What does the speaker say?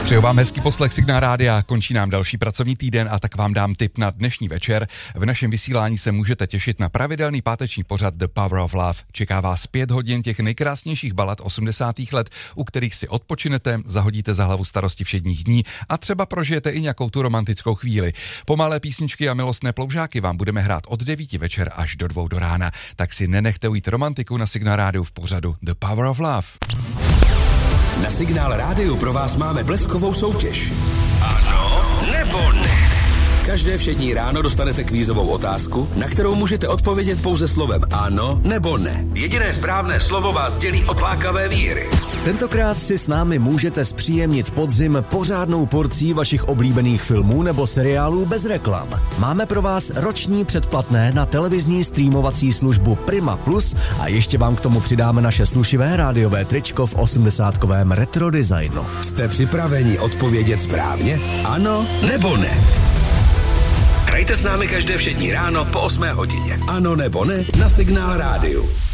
Přeju vám hezký poslech Signál rádia, končí nám další pracovní týden a tak vám dám tip na dnešní večer. V našem vysílání se můžete těšit na pravidelný páteční pořad The Power of Love. Čeká vás 5 hodin těch nejkrásnějších balad 80. let, u kterých si odpočinete, zahodíte za hlavu starosti všedních dní a třeba prožijete i nějakou tu romantickou chvíli. Pomalé písničky a milostné ploužáky vám budeme hrát od 9 večer až do 2 do rána. Tak si nenechte ujít romantiku na Signál rádiu v pořadu The Power of Love. Na Signál rádiu pro vás máme bleskovou soutěž. Ano nebo ne? Každé všední ráno dostanete kvízovou otázku, na kterou můžete odpovědět pouze slovem ano nebo ne. Jediné správné slovo vás dělí od lákavé výhry. Tentokrát si s námi můžete zpříjemnit podzim pořádnou porcí vašich oblíbených filmů nebo seriálů bez reklam. Máme pro vás roční předplatné na televizní streamovací službu Prima Plus a ještě vám k tomu přidáme naše slušivé rádiové tričko v 80kovém retro designu. Jste připraveni odpovědět správně? Ano nebo ne? Hrajte s námi každé všední ráno po 8 hodině. Ano nebo ne na Signál rádiu.